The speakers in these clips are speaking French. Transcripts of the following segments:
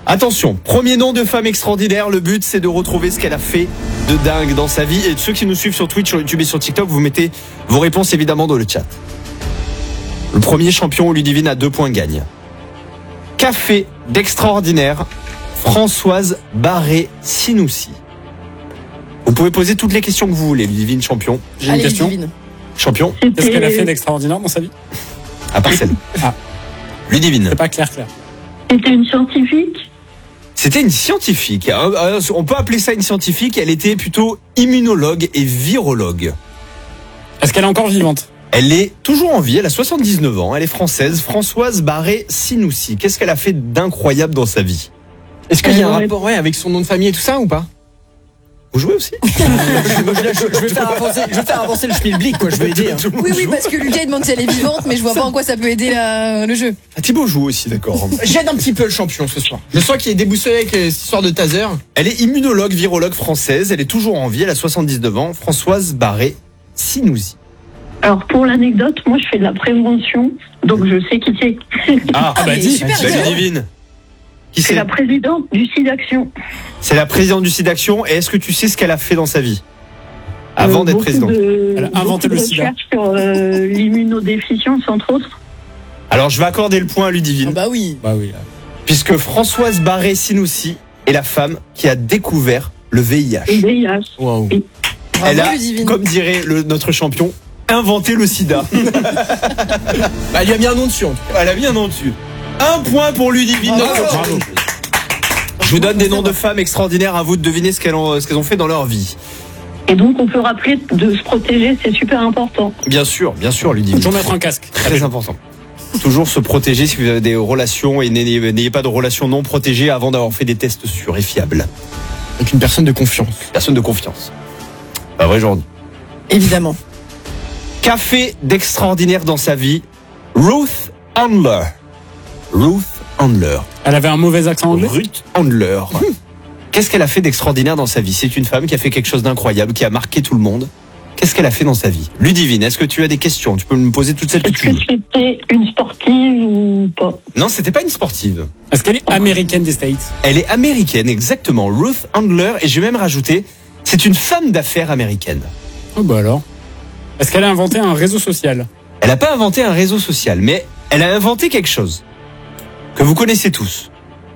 Attention, premier nom de femme extraordinaire. Le but, c'est de retrouver ce qu'elle a fait de dingue dans sa vie. Et ceux qui nous suivent sur Twitch, sur YouTube et sur TikTok, vous mettez vos réponses évidemment dans le chat. Le premier champion Ludivine à 2 points gagne. Qu'a fait d'extraordinaire Françoise Barré-Sinoussi? Vous pouvez poser toutes les questions que vous voulez, Ludivine champion. J'ai une question. Ludivine. Champion. Qu'est-ce qu'elle a fait d'extraordinaire dans sa vie? À part celle. Ah. Ludivine. C'est pas clair. C'était une scientifique. C'était une scientifique. On peut appeler ça une scientifique. Elle était plutôt immunologue et virologue. Est-ce qu'elle est encore vivante? Elle est toujours en vie. Elle a 79 ans. Elle est française. Françoise Barré-Sinoussi. Qu'est-ce qu'elle a fait d'incroyable dans sa vie? Est-ce qu'il y a un rapport avec son nom de famille et tout ça ou pas? Vous jouez aussi? je vais faire avancer le schmilblick, quoi, je veux dire. Oui, parce que Lucas demande si elle est vivante, mais je vois pas en quoi ça peut aider le jeu. Ah, Thibaut joue aussi, d'accord. J'aide un petit peu le champion ce soir. Je sens qu'il est déboussolé avec cette histoire de taser. Elle est immunologue, virologue française. Elle est toujours en vie. Elle a 79 ans. Françoise Barré-Sinoussi. Alors pour l'anecdote, moi je fais de la prévention, donc je sais qui c'est. Ah, dis. Super, Ludivine. Qui C'est c'est? la présidente du SIDAction. C'est la présidente du SIDAction. Et est-ce que tu sais ce qu'elle a fait dans sa vie avant d'être présidente? Elle a inventé le sida. Sur l'immunodéficience entre autres. Alors je vais accorder le point à Ludivine. Bah oui. Bah oui. Puisque Françoise Barré-Sinoussi est la femme qui a découvert le VIH. Le VIH. Waouh. Elle a, Ludivine. comme dirait notre champion, inventé le sida. Bah, il lui a mis un nom dessus. En tout cas. Elle a mis un nom dessus. 1 point pour Ludivine. Bravo. Je vous donne des noms de femmes extraordinaires, à vous de deviner ce qu'elles ont fait dans leur vie. Et donc on peut rappeler de se protéger, c'est super important. Bien sûr, Ludivine. Toujours mettre un casque. Très important. Toujours se protéger si vous avez des relations et n'ayez pas de relations non protégées avant d'avoir fait des tests sûrs et fiables. Avec une personne de confiance. Personne de confiance. Pas vrai, Jordan? Évidemment. Qu'a fait d'extraordinaire dans sa vie Ruth Handler? Ruth Handler. Elle avait un mauvais accent anglais. Ruth Handler. Qu'est-ce qu'elle a fait d'extraordinaire dans sa vie? C'est une femme qui a fait quelque chose d'incroyable, qui a marqué tout le monde. Qu'est-ce qu'elle a fait dans sa vie? Ludivine, est-ce que tu as des questions? Tu peux me poser toutes celles que Est-ce tu que veux. c'était une sportive ou pas? Non, c'était pas une sportive. Est-ce qu'elle est américaine des States? Elle est américaine, exactement. Ruth Handler, et je vais même rajouter, c'est une femme d'affaires américaine. Oh bah alors. Est-ce qu'elle a inventé un réseau social? Elle n'a pas inventé un réseau social, mais elle a inventé quelque chose que vous connaissez tous.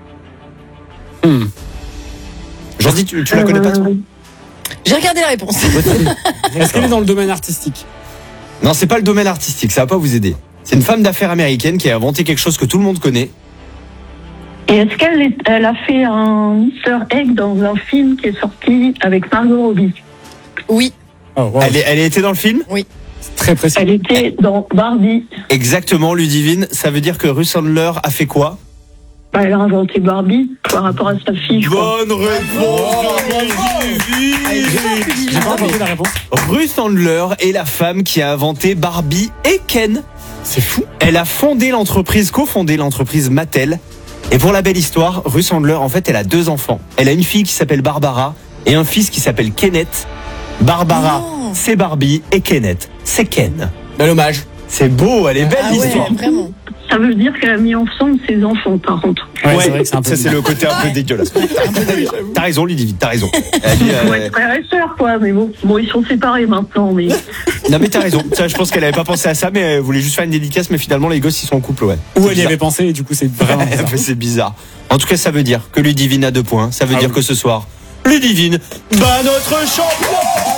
Jordi, tu la connais pas, toi? J'ai regardé la réponse. Est-ce qu'elle est dans le domaine artistique? Non, c'est pas le domaine artistique, ça va pas vous aider. C'est une femme d'affaires américaine qui a inventé quelque chose que tout le monde connaît. Et est-ce qu'elle a fait un Easter egg dans un film qui est sorti avec Margot Robbie? Oui. Oh, wow. Elle était dans le film? C'est très précis. Elle était dans Barbie. Exactement, Ludivine. Ça veut dire que Ruth Handler a fait quoi? Bah, elle a inventé Barbie par rapport à sa fille, je crois. Bonne réponse de Ludivine. J'ai pas entendu la réponse. Ruth Handler est la femme qui a inventé Barbie et Ken. C'est fou. Elle a cofondé l'entreprise Mattel. Et pour la belle histoire, Ruth Handler, en fait, elle a 2 enfants. Elle a une fille qui s'appelle Barbara et un fils qui s'appelle Kenneth. Barbara, Non. c'est Barbie et Kenneth, c'est Ken. Bel hommage. C'est beau, elle est belle Ah ouais, l'histoire. vraiment. Ça veut dire qu'elle a mis ensemble ses enfants, par contre. Ouais, c'est vrai que c'est un peu. ça c'est le côté un peu dégueulasse. T'as raison, Ludivine, t'as raison. Elle dit, Faut être frère et sœur, quoi, mais bon. Bon, ils sont séparés maintenant, mais... non mais t'as raison. Ça, je pense qu'elle avait pas pensé à ça, mais elle voulait juste faire une dédicace, mais finalement les gosses ils sont en couple, ouais. Où C'est elle y bizarre. avait pensé et du coup c'est vraiment bizarre. C'est bizarre. En tout cas, ça veut dire que Ludivine a 2 points. Ça veut dire que ce soir, Ludivine bat notre champion.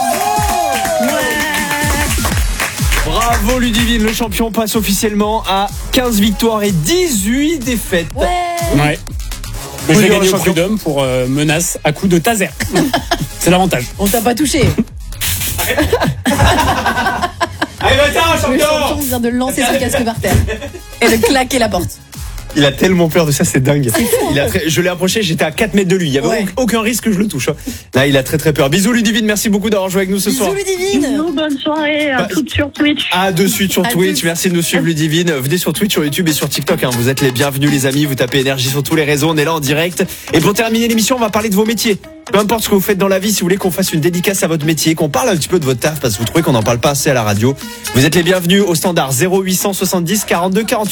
Bravo Ludivine, le champion passe officiellement à 15 victoires et 18 défaites. Ouais. Ouais. Mais je vais Oui, gagner au champion. prud'homme pour menace à coup de taser. C'est l'avantage. On t'a pas touché. Allez, va Le champion vient de lancer son casque par terre et de claquer la porte. Il a tellement peur de ça, c'est dingue. Je l'ai approché, j'étais à 4 mètres de lui. Il n'y avait Ouais. aucun risque que je le touche. Là, il a très très peur. Bisous Ludivine, merci beaucoup d'avoir joué avec nous ce soir. Bisous Ludivine. Bisous, bonne soirée, à Bah, toutes sur Twitch. À de suite sur À Twitch. tous. Merci de nous suivre, Ludivine. Venez sur Twitch, sur YouTube et sur TikTok. Vous êtes les bienvenus, les amis. Vous tapez énergie sur tous les réseaux. On est là en direct. Et pour terminer l'émission, on va parler de vos métiers. Peu importe ce que vous faites dans la vie, si vous voulez qu'on fasse une dédicace à votre métier, qu'on parle un petit peu de votre taf, parce que vous trouvez qu'on n'en parle pas assez à la radio, vous êtes les bienvenus au standard 0870 42 48.